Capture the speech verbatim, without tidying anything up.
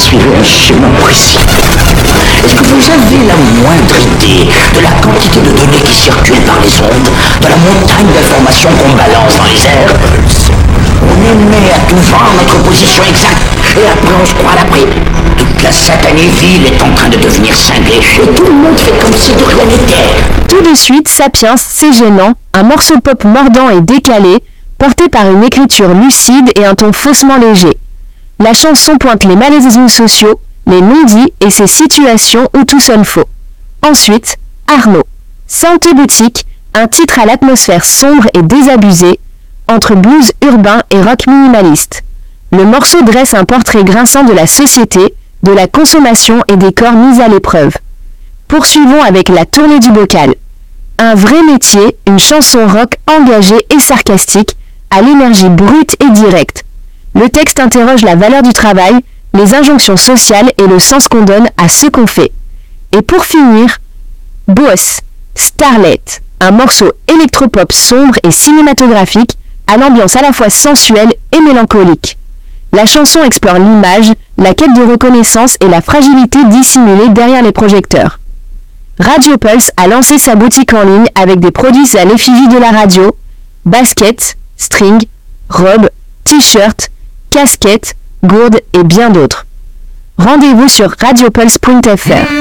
suivez un schéma précis. Est-ce que vous avez la moindre idée de la quantité de données qui circulent par les ondes, de la montagne d'informations qu'on balance dans les airs? On émet à tout vent notre position exacte, et après on se croit à l'abri. Toute la satanée ville est en train de devenir cinglée, et tout le monde fait comme si de rien n'était. Tout de suite, Sapiens, c'est gênant, un morceau pop mordant et décalé, porté par une écriture lucide et un ton faussement léger. La chanson pointe les malaisismes sociaux, les non-dits et ces situations où tout sonne faux. Ensuite, Arnaud. Santé Boutique, un titre à l'atmosphère sombre et désabusée, entre blues urbain et rock minimaliste. Le morceau dresse un portrait grinçant de la société, de la consommation et des corps mis à l'épreuve. Poursuivons avec la tournée du bocal. Un vrai métier, une chanson rock engagée et sarcastique, à l'énergie brute et directe. Le texte interroge la valeur du travail, les injonctions sociales et le sens qu'on donne à ce qu'on fait. Et pour finir, Boss, Starlet, un morceau électropop sombre et cinématographique, à l'ambiance à la fois sensuelle et mélancolique. La chanson explore l'image, la quête de reconnaissance et la fragilité dissimulée derrière les projecteurs. Radio Pulse a lancé sa boutique en ligne avec des produits à l'effigie de la radio, baskets, string, robes, t-shirts, casquettes, gourdes et bien d'autres. Rendez-vous sur radiopulse point f r.